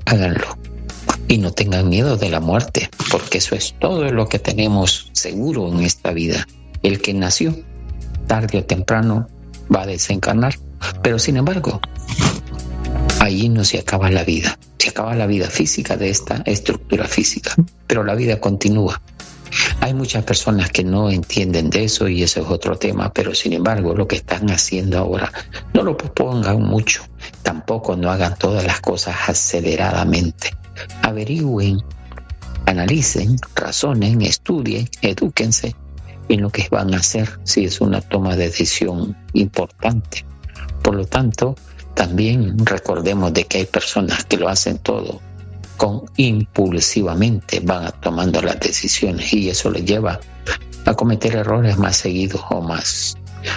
háganlo. Y no tengan miedo de la muerte, porque eso es todo lo que tenemos seguro en esta vida. El que nació, tarde o temprano, va a desencarnar. Pero sin embargo, allí no se acaba la vida. Se acaba la vida física de esta estructura física, pero la vida continúa. Hay muchas personas que no entienden de eso y eso es otro tema, pero sin embargo lo que están haciendo ahora no lo pospongan mucho, tampoco no hagan todas las cosas aceleradamente. Averigüen, analicen, razonen, estudien, edúquense en lo que van a hacer si es una toma de decisión importante. Por lo tanto, también recordemos de que hay personas que lo hacen todo impulsivamente, van tomando las decisiones y eso les lleva a cometer errores más seguidos o más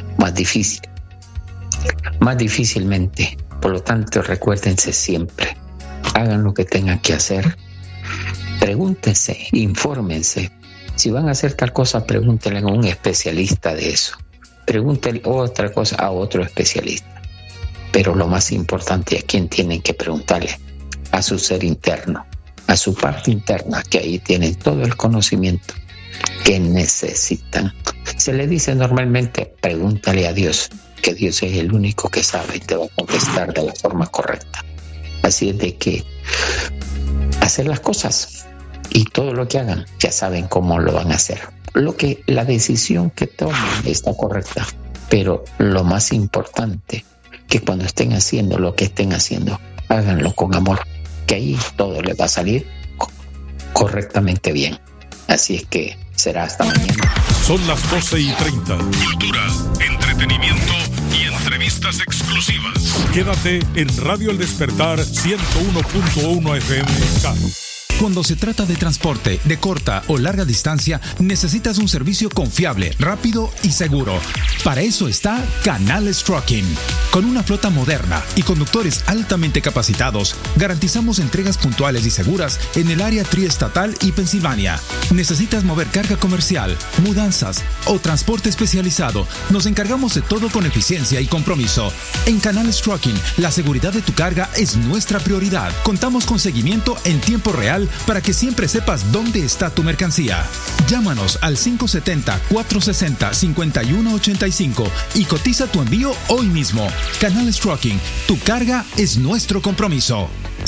difícilmente. Por lo tanto, recuérdense siempre, hagan lo que tengan que hacer, pregúntense, infórmense. Si van a hacer tal cosa, pregúntenle a un especialista de eso, pregúntenle otra cosa a otro especialista. Pero lo más importante, ¿a quién tienen que preguntarle? A su ser interno, a su parte interna, que ahí tienen todo el conocimiento que necesitan. Se le dice normalmente, pregúntale a Dios, que Dios es el único que sabe y te va a contestar de la forma correcta. Así es de que hacer las cosas y todo lo que hagan, ya saben cómo lo van a hacer. La decisión que tomen está correcta, pero lo más importante, que cuando estén haciendo lo que estén haciendo, háganlo con amor, que ahí todo les va a salir correctamente bien. Así es que será hasta mañana. Son las 12:30. Cultura, entretenimiento y entrevistas exclusivas. Quédate en Radio El Despertar 101.1 FM. Cuando se trata de transporte de corta o larga distancia, necesitas un servicio confiable, rápido y seguro. Para eso está Canales Trucking. Con una flota moderna y conductores altamente capacitados, garantizamos entregas puntuales y seguras en el área triestatal y Pensilvania. ¿Necesitas mover carga comercial, mudanzas o transporte especializado? Nos encargamos de todo con eficiencia y compromiso. En Canales Trucking, la seguridad de tu carga es nuestra prioridad. Contamos con seguimiento en tiempo real para que siempre sepas dónde está tu mercancía. Llámanos al 570-460-5185 y cotiza tu envío hoy mismo. Canales Trucking, tu carga es nuestro compromiso.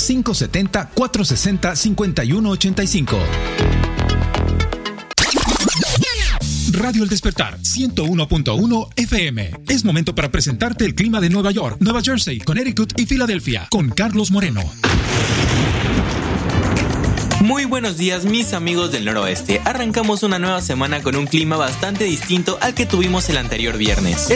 570-460-5185. Radio El Despertar 101.1 FM. Es momento para presentarte el clima de Nueva York, Nueva Jersey, Connecticut y Filadelfia con Carlos Moreno. Muy buenos días, mis amigos del noroeste. Arrancamos una nueva semana con un clima bastante distinto al que tuvimos el anterior viernes.